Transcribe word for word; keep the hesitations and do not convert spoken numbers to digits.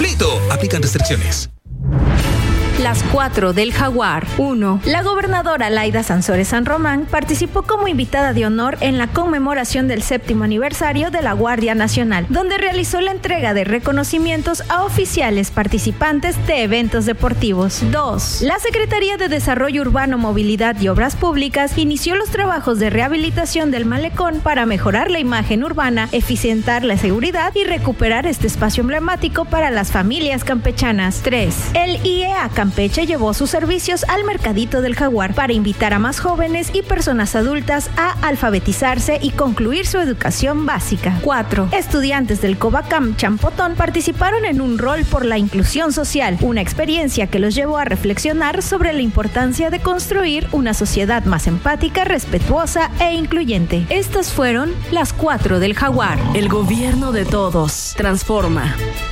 completo. Aplican restricciones. Las cuatro del Jaguar. uno. La gobernadora Laida Sansores San Román participó como invitada de honor en la conmemoración del séptimo aniversario de la Guardia Nacional, donde realizó la entrega de reconocimientos a oficiales participantes de eventos deportivos. dos. La Secretaría de Desarrollo Urbano, Movilidad y Obras Públicas inició los trabajos de rehabilitación del malecón para mejorar la imagen urbana, eficientar la seguridad y recuperar este espacio emblemático para las familias campechanas. tres. El I E A Campeche llevó sus servicios al Mercadito del Jaguar para invitar a más jóvenes y personas adultas a alfabetizarse y concluir su educación básica. cuatro. Estudiantes del Covacam Champotón participaron en un rol por la inclusión social, una experiencia que los llevó a reflexionar sobre la importancia de construir una sociedad más empática, respetuosa e incluyente. Estas fueron las cuatro del Jaguar. El gobierno de todos transforma.